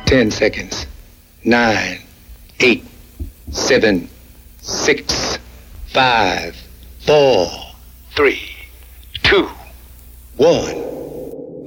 10 seconds. 9, 8, 7, 6, 5, 4, 3, 2, 1.